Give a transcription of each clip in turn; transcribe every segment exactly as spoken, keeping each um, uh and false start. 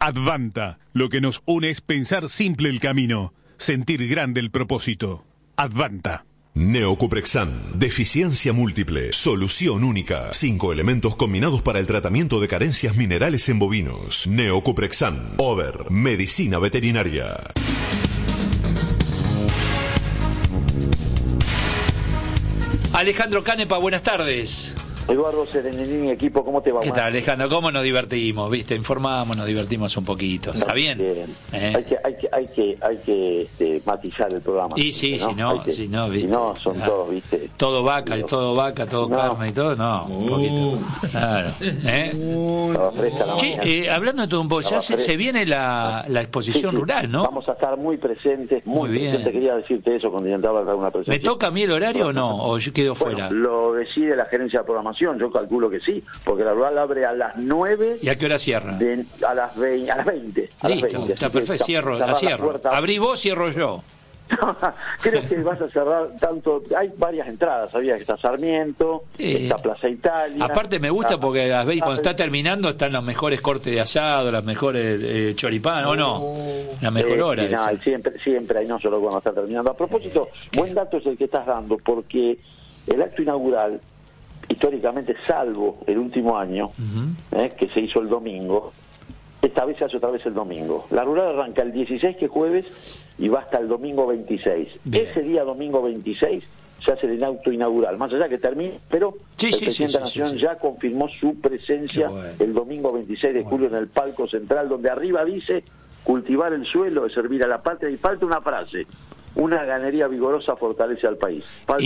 Advanta, lo que nos une es pensar simple el camino, sentir grande el propósito. Advanta. Neocuprexan, deficiencia múltiple, solución única. Cinco elementos combinados para el tratamiento de carencias minerales en bovinos. Neocuprexan, Over, medicina veterinaria. Alejandro Canepa, buenas tardes. Eduardo Serenelini, equipo, ¿cómo te va? ¿Qué tal, Alejandro? ¿Cómo nos divertimos? ¿Viste? Informamos, nos divertimos un poquito. ¿Está bien? bien. ¿Eh? Hay que, hay que, hay que, hay que este, matizar el programa. Y sí, ¿no? si no, que, si no, ¿viste? Si no, son ah, todos, ¿viste? Todo vaca, y todo vaca, todo no. carne y todo, no, un poquito. Claro. ¿Eh? Estaba fresca la Che, eh, hablando de todo un poco, ya se, se viene la, la exposición sí, sí. rural, ¿no? Vamos a estar muy presentes, muy, muy bien. presentes. Quería decirte eso cuando intentaba dar una presencia. ¿Me toca a mí el horario o no? ¿O yo quedo fuera? Bueno, lo decide la gerencia de programación, yo calculo que sí, porque la rural abre a las nueve. ¿Y a qué hora cierra? De, a las veinte. A las veinte. A Listo, las veinte, está perfecto, cierro, la cierro. La Abrí vos, cierro yo. Creo que vas a cerrar tanto. Hay varias entradas, sabías que está Sarmiento, eh, está Plaza Italia. Aparte me gusta está, porque a las veces cuando está, está terminando están los mejores cortes de asado, las mejores eh, choripán, ¿o no? La mejor eh, hora. Final, siempre, siempre hay, no solo cuando está terminando. A propósito, buen dato es el que estás dando, porque el acto inaugural, históricamente, salvo el último año, uh-huh. eh, que se hizo el domingo, esta vez se hace otra vez el domingo. La rural arranca el dieciséis, que es jueves, y va hasta el domingo veintiséis. Bien. Ese día, domingo veintiséis, se hace el acto inaugural. Más allá que termine, pero sí, el sí, presidente sí, de la Nación sí, sí. ya confirmó su presencia bueno. el domingo veintiséis de julio bueno. en el palco central, donde arriba dice: cultivar el suelo es servir a la patria, y falta una frase: una ganadería vigorosa fortalece al país. Falta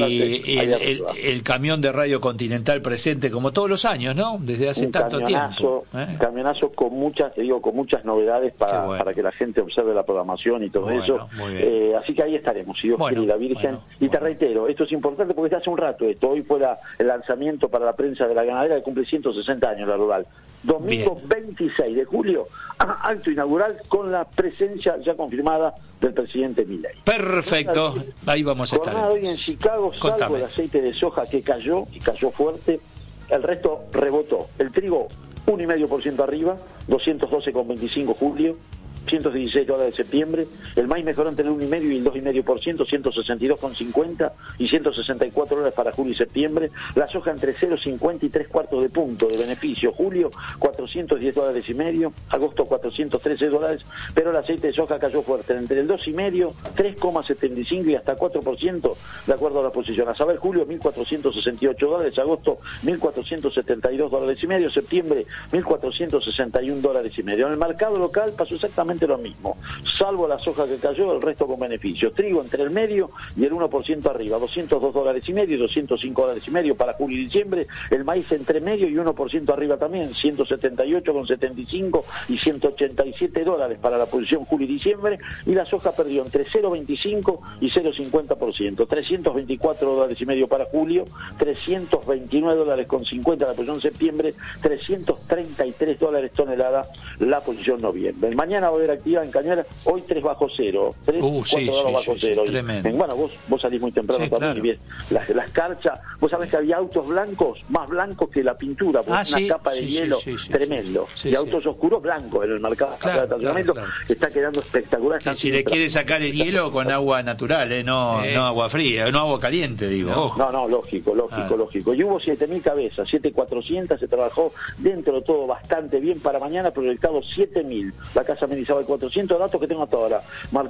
y el, el, el camión de Radio Continental presente como todos los años, ¿no? Desde hace un tanto tiempo. ¿eh? Un camionazo con muchas, te digo, con muchas novedades para, bueno. para que la gente observe la programación y todo bueno, eso. Eh, así que ahí estaremos, si Dios bueno, quiere, la Virgen. Bueno, y te bueno. reitero, esto es importante porque hace un rato esto. Hoy fue la, el lanzamiento para la prensa de la ganadera, que cumple ciento sesenta años la rural. Domingo Bien. veintiséis de julio, acto inaugural con la presencia ya confirmada del presidente Milei. Perfecto, ahí vamos a estar. Jornada hoy en Chicago, salvo Contame. el aceite de soja que cayó, y cayó fuerte, el resto rebotó. El trigo, uno coma cinco por ciento arriba, doscientos doce coma veinticinco julio, ciento dieciséis dólares de septiembre. El maíz mejoró entre el uno coma cinco y el dos coma cinco por ciento, ciento sesenta y dos coma cincuenta y ciento sesenta y cuatro dólares para julio y septiembre. La soja entre cero coma cincuenta y tres cuartos de punto de beneficio. Julio, cuatrocientos diez dólares y medio. Agosto, cuatrocientos trece dólares. Pero el aceite de soja cayó fuerte, entre el dos coma cinco, tres coma setenta y cinco y hasta cuatro por ciento, de acuerdo a la posición. A saber, julio, mil cuatrocientos sesenta y ocho dólares. Agosto, mil cuatrocientos setenta y dos dólares y medio. Septiembre, mil cuatrocientos sesenta y un dólares y medio. En el mercado local pasó exactamente lo mismo, salvo la soja que cayó, el resto con beneficios. Trigo entre el medio y el uno por ciento arriba, doscientos dos dólares y medio y doscientos cinco dólares y medio para julio y diciembre. El maíz entre medio y uno por ciento arriba también, ciento setenta y ocho coma setenta y cinco y ciento ochenta y siete dólares para la posición julio y diciembre. Y la soja perdió entre cero coma veinticinco y cero coma cincuenta por ciento, trescientos veinticuatro dólares y medio para julio, trescientos veintinueve dólares con cincuenta la posición septiembre, trescientos treinta y tres dólares tonelada la posición noviembre. Mañana va a haber activa en Cañuelas, hoy tres bajo cero, tres, uh, sí, cuatro sí, bajo sí, cero. Sí, en, bueno, vos, vos salís muy temprano sí, también, claro. y bien, las, las carchas, vos sabés que había autos blancos, más blancos que la pintura, porque ah, una sí, capa de sí, hielo sí, sí, tremendo, sí, sí, y autos sí. oscuros blancos en el mercado claro, de estacionamiento, claro, claro. que está quedando espectacular. Que si le quiere sacar el hielo con agua natural, eh, no, eh. no agua fría, no agua caliente, digo. No, ojo. no, no, lógico, lógico, ah. lógico. Y hubo siete mil cabezas, siete mil cuatrocientos, se trabajó dentro de todo bastante bien. Para mañana proyectado siete mil. La Casa Mendizábal cuatrocientos, datos que tengo hasta ahora.